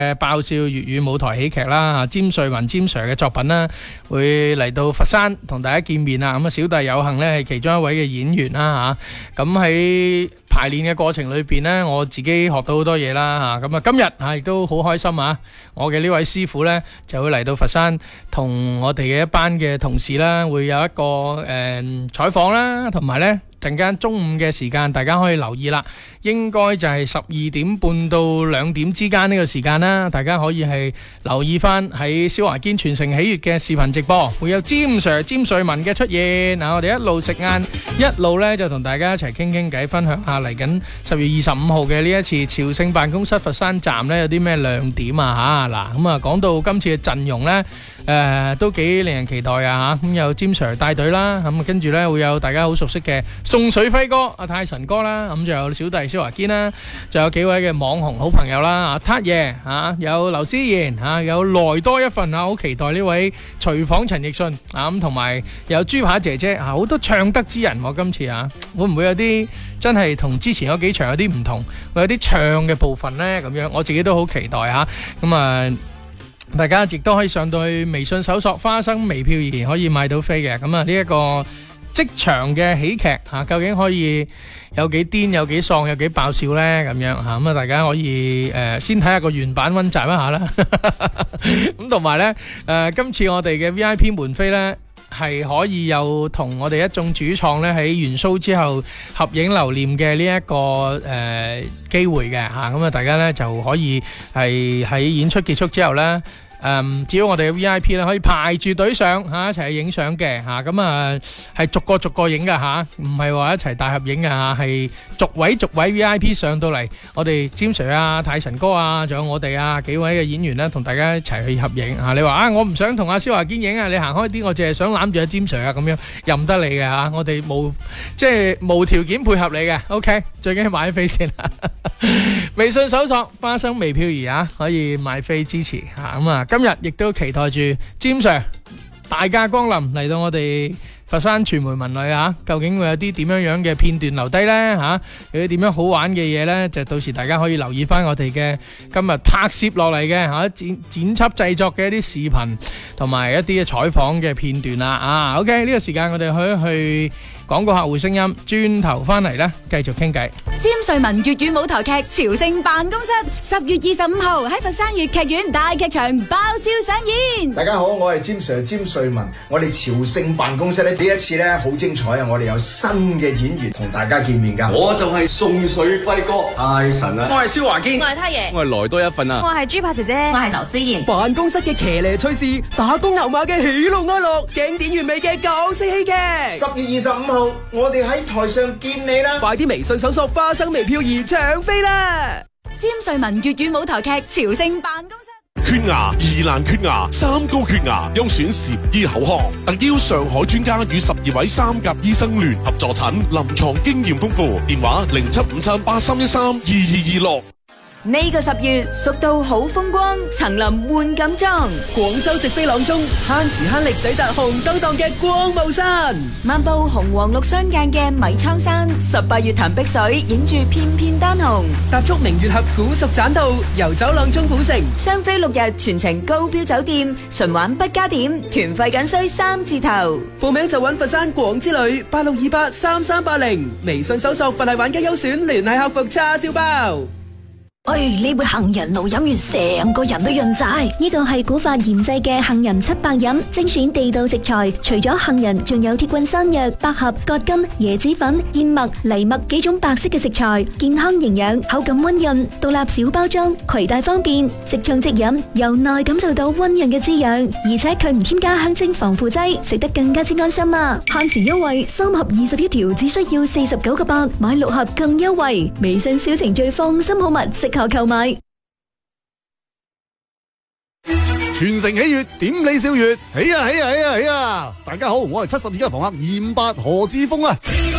爆笑粵語舞台喜劇啦，詹瑞文詹 Sir 嘅作品啦，會嚟到佛山同大家見面啦。咁啊，小弟有幸呢係其中一位嘅演員啦嚇。咁喺排練嘅過程裏邊呢，我自己學到好多嘢啦嚇。咁啊，今日亦都好開心啊！我嘅呢位師傅呢，就會嚟到佛山，同我哋嘅一班嘅同事啦，會有一個採訪啦，同埋呢陣間中午嘅時間，大家可以留意啦。應該就係12點半到2點之間呢個時間啦，大家可以係留意翻喺蕭華堅傳承喜悅嘅視頻直播，會有詹 Sir 詹瑞文嘅出現。嗱，我哋一路食晏，一路呢就同大家一齊傾傾偈，分享下嚟緊10月25號嘅呢一次朝聖辦公室佛山站呢有啲咩亮點啊嚇。嗱，咁啊講到今次嘅陣容呢，都幾令人期待啊嚇。咁有詹 Sir 帶隊啦，咁跟住呢會有大家好熟悉嘅宋水輝哥、阿泰神哥啦，咁就有小弟蕭華堅啦，仲有幾位嘅網紅好朋友啦，阿撻爺嚇，有劉思賢嚇，有來多一份啊，好期待呢位隨訪陳奕迅啊，咁同埋有豬扒姐姐啊，好多唱得之人喎，今次啊，會唔會有啲真係同之前嗰幾場有啲唔同，會有啲唱嘅部分呢？咁樣我自己都好期待嚇，咁啊大家亦都可以上到去微信搜索花生微票而可以買到飛嘅，咁啊呢一個即場嘅喜劇嚇，究竟可以有幾癲、有幾喪、有幾爆笑呢？咁樣嚇，咁啊大家可以先睇下個原版溫習一下啦。咁同埋呢，今次我哋嘅 VIP 門飛呢，係可以有同我哋一眾主創呢喺完 show 之後合影留念嘅呢一個機會嘅嚇，咁啊大家呢就可以係喺演出結束之後呢。只要我哋嘅 VIP 咧可以排住隊上嚇一齊去影相嘅嚇，咁啊係逐個影噶嚇，唔係話一齊大合影嘅嚇，係逐位 VIP 上到嚟，我哋詹 Sir 啊、泰神哥啊，仲有我哋啊幾位嘅演員咧，同大家一齊去合影嚇。你話啊，我唔想同阿蕭華堅影啊，你行開啲，我淨係想攬住阿詹 Sir 啊，咁樣任唔得你嘅嚇，我哋無條件配合你嘅 ，OK， 最緊要買飛先啦。微信搜索花生微票兒啊，可以買飛支持嚇，咁啊今日亦都期待住詹 Sir 大駕光臨嚟到我哋佛山傳媒文旅啊，究竟會有啲點樣嘅片段留低呢？嚇？有啲點樣好玩嘅嘢呢？就到時大家可以留意翻我哋嘅今日拍攝落嚟嘅嚇剪輯製作嘅一啲視頻同埋一啲嘅採訪嘅片段啦啊！OK， 呢個時間我哋去廣告客戶聲音，轉頭翻嚟咧，繼續傾偈。 詹瑞文粵語舞台劇《朝聖辦公室》10月25號喺佛山粵劇院大劇場爆笑上演。 大家好，我係詹 Sir 詹瑞文。我哋朝聖辦公室咧呢一次咧好精彩啊！我哋有新嘅演員同大家見面噶。 我就係宋水輝哥，太神啦！ 我係蕭華堅， 我係太爺， 我係來多一份啊！ 我係豬扒姐姐，我係劉思賢。 辦公室嘅騎呢趣事，打工牛馬嘅喜怒哀樂，經典完美嘅港式戲劇。 10月25號。我哋喺台上見你啦！ 快啲微信搜索花生微票而搶飛啦！ 詹瑞文粵語舞台劇《朝聖辦公室》。 缺牙、疑難缺牙、三高缺牙，優選舌醫口腔，特邀上海專家與12位三甲醫生聯合助診，臨床經驗豐富。電話075783132226。 呢個10月，蜀道好風光，層林換錦裝， 廣州直飛朗中，慳時慳力抵達紅燈檔嘅光霧山， 漫步紅黃綠相間嘅米倉山，18月潭碧水影住片片丹紅， 踏足明月峽古蜀棧道，遊走朗中古城， 雙飛6日全程高標酒店，純玩不加點，團費僅需3字頭。 報名就揾佛山廣之旅86283380，微信搜索佛系玩家優選聯繫客服叉燒包。 呢杯杏仁露飲完成個人都潤晒。呢個係古法研製嘅杏仁700飲，精選地道食材，除咗杏仁，仲有鐵棍山藥、百合、葛根、椰子粉、燕麥、藜麥幾種白色嘅食材，健康營養，口感溫潤，獨立小包裝，攜帶方便，即沖即飲，由內感受到溫潤嘅滋養，而且佢唔添加香精防腐劑，食得更加之安心啊！限時優惠，3盒21條，只需要49個8，買6盒更優惠。微信小程序放心好物，適合購買。 全城喜悅，點你笑月，起啊起啊起啊起啊！大家好，我係72家房客嚴8何志峰啊！